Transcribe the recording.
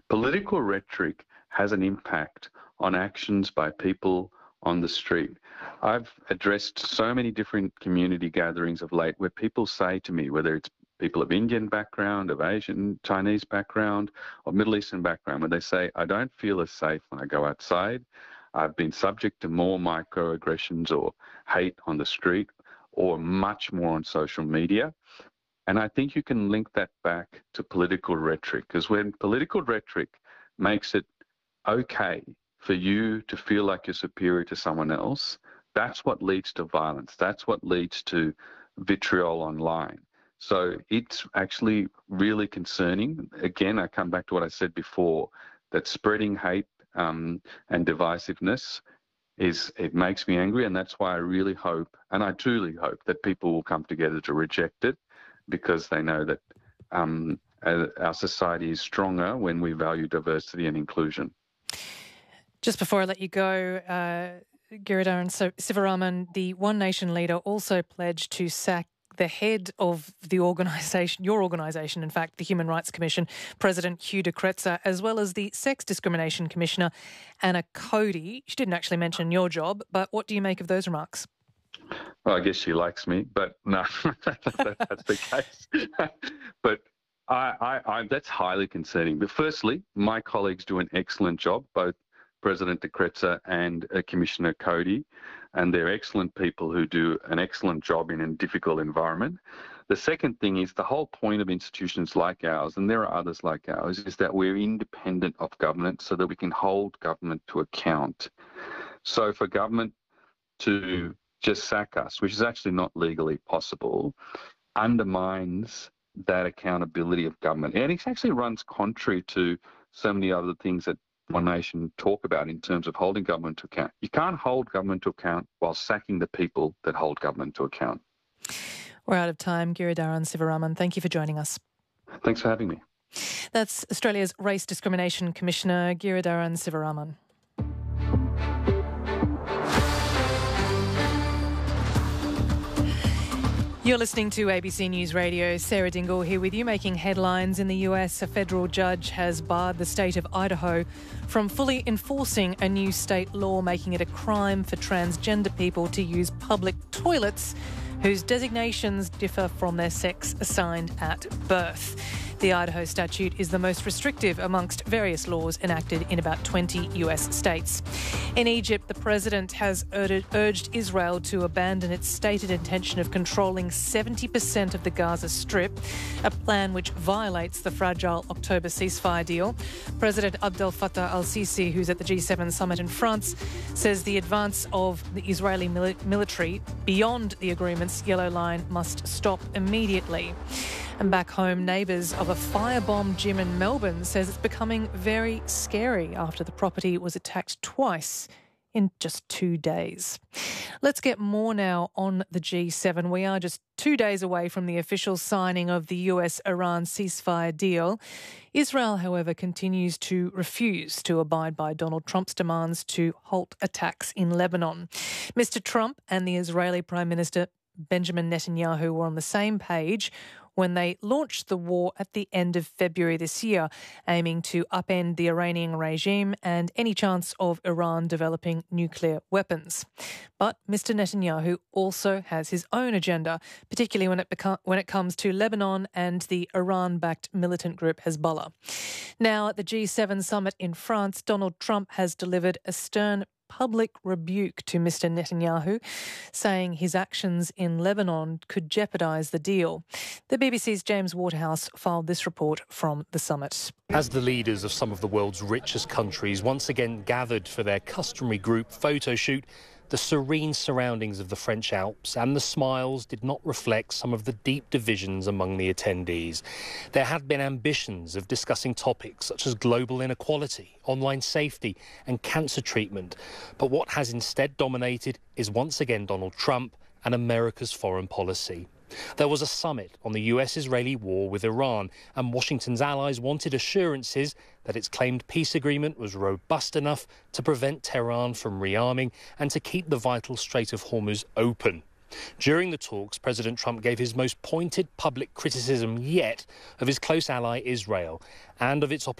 Political rhetoric has an impact on actions by people on the street. I've addressed so many different community gatherings of late where people say to me, whether it's people of Indian background, of Asian, Chinese background, or Middle Eastern background, where they say, I don't feel as safe when I go outside. I've been subject to more microaggressions or hate on the street, or much more on social media. And I think you can link that back to political rhetoric, because when political rhetoric makes it okay for you to feel like you're superior to someone else, that's what leads to violence. That's what leads to vitriol online. So it's actually really concerning. Again, I come back to what I said before, that spreading hate and divisiveness it makes me angry, and that's why I really hope, and I truly hope, that people will come together to reject it, because they know that our society is stronger when we value diversity and inclusion. Just before I let you go, Giridharaman Sivaraman, the One Nation leader, also pledged to sack the head of the organisation, your organisation, in fact, the Human Rights Commission, President Hugh de Kretser, as well as the Sex Discrimination Commissioner, Anna Cody. She didn't actually mention your job, but what do you make of those remarks? Well, I guess she likes me, but no, that's the case. But I that's highly concerning. But firstly, my colleagues do an excellent job, both President de Kretser and Commissioner Cody, and they're excellent people who do an excellent job in a difficult environment. The second thing is, the whole point of institutions like ours, and there are others like ours, is that we're independent of government so that we can hold government to account. So for government to just sack us, which is actually not legally possible, undermines that accountability of government. And it actually runs contrary to so many other things that One Nation talk about in terms of holding government to account. You can't hold government to account while sacking the people that hold government to account. We're out of time. Giridharaman Sivaraman, thank you for joining us. Thanks for having me. That's Australia's Race Discrimination Commissioner, Giridharaman Sivaraman. You're listening to ABC News Radio. Sarah Dingle here with you, making headlines. In the US, a federal judge has barred the state of Idaho from fully enforcing a new state law making it a crime for transgender people to use public toilets whose designations differ from their sex assigned at birth. The Idaho statute is the most restrictive amongst various laws enacted in about 20 US states. In Egypt, the president has urged Israel to abandon its stated intention of controlling 70% of the Gaza Strip, a plan which violates the fragile October ceasefire deal. President Abdel Fattah al-Sisi, who's at the G7 summit in France, says the advance of the Israeli military beyond the agreement's yellow line must stop immediately. And back home, neighbours of a firebomb gym in Melbourne says it's becoming very scary after the property was attacked twice in just 2 days. Let's get more now on the G7. We are just 2 days away from the official signing of the US-Iran ceasefire deal. Israel, however, continues to refuse to abide by Donald Trump's demands to halt attacks in Lebanon. Mr. Trump and the Israeli Prime Minister Benjamin Netanyahu were on the same page when they launched the war at the end of February this year, aiming to upend the Iranian regime and any chance of Iran developing nuclear weapons. But Mr. Netanyahu also has his own agenda, particularly when it comes to Lebanon and the Iran-backed militant group Hezbollah. Now, at the G7 summit in France, Donald Trump has delivered a stern public rebuke to Mr. Netanyahu, saying his actions in Lebanon could jeopardise the deal. The BBC's James Waterhouse filed this report from the summit. As the leaders of some of the world's richest countries once again gathered for their customary group photo shoot, the serene surroundings of the French Alps and the smiles did not reflect some of the deep divisions among the attendees. There had been ambitions of discussing topics such as global inequality, online safety and cancer treatment. But what has instead dominated is once again Donald Trump and America's foreign policy. There was a summit on the US-Israeli war with Iran, and Washington's allies wanted assurances that its claimed peace agreement was robust enough to prevent Tehran from rearming and to keep the vital Strait of Hormuz open. During the talks, President Trump gave his most pointed public criticism yet of his close ally Israel and of its